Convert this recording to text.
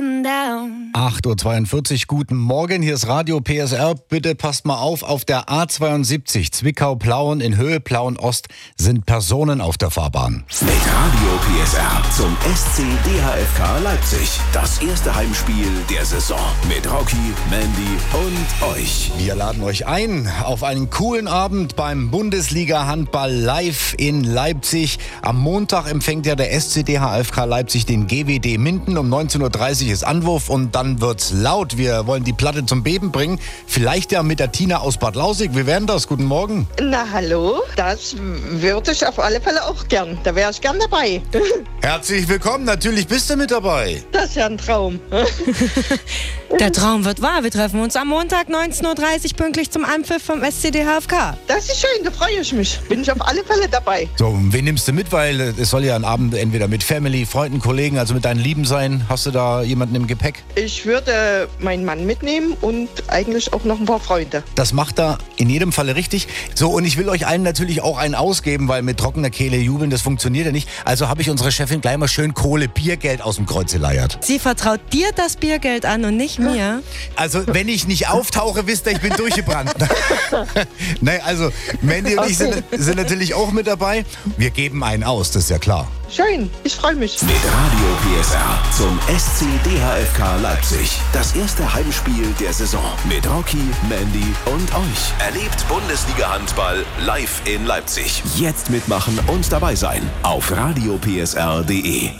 getting down. 8.42 Uhr, guten Morgen, hier ist Radio PSR. Bitte passt mal auf der A72 Zwickau-Plauen in Höhe Plauen-Ost sind Personen auf der Fahrbahn. Mit Radio PSR zum SC DHFK Leipzig. Das erste Heimspiel der Saison mit Rocky, Mandy und euch. Wir laden euch ein auf einen coolen Abend beim Bundesliga-Handball live in Leipzig. Am Montag empfängt ja der SC DHFK Leipzig den GWD Minden. Um 19.30 Uhr ist Anwurf und dann wird's laut. Wir wollen die Platte zum Beben bringen. Vielleicht ja mit der Tina aus Bad Lausick. Wie wären das? Guten Morgen. Na hallo, das würde ich auf alle Fälle auch gern. Da wäre ich gern dabei. Herzlich willkommen. Natürlich bist du mit dabei. Das ist ja ein Traum. Der Traum wird wahr. Wir treffen uns am Montag 19.30 Uhr pünktlich zum Anpfiff vom SC DHFK. Das ist schön, da freue ich mich. Bin ich auf alle Fälle dabei. So, wen nimmst du mit? Weil es soll ja ein Abend entweder mit Family, Freunden, Kollegen, also mit deinen Lieben sein. Hast du da jemanden im Gepäck? Ich würde meinen Mann mitnehmen und eigentlich auch noch ein paar Freunde. Das macht er in jedem Falle richtig. So, und ich will euch allen natürlich auch einen ausgeben, weil mit trockener Kehle jubeln, das funktioniert ja nicht. Also habe ich unsere Chefin gleich mal schön Kohle, Biergeld aus dem Kreuz geleiert. Sie vertraut dir das Biergeld an und nicht mir. Also, wenn ich nicht auftauche, wisst ihr, ich bin durchgebrannt. Nein, also, Mandy und ich sind natürlich auch mit dabei. Wir geben einen aus, das ist ja klar. Schön, ich freue mich. Mit Radio PSR zum SC DHFK Leipzig. Das erste Heimspiel der Saison mit Rocky, Mandy und euch. Erlebt Bundesliga-Handball live in Leipzig. Jetzt mitmachen und dabei sein auf radiopsr.de.